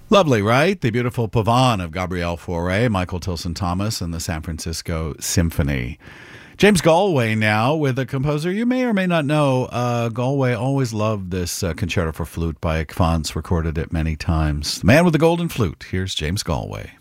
Lovely, right? The beautiful Pavane of Gabrielle Fauré, Michael Tilson Thomas, and the San Francisco Symphony. James Galway now with a composer you may or may not know. Galway always loved this concerto for flute by Ekfans, recorded it many times. The man with the golden flute. Here's James Galway.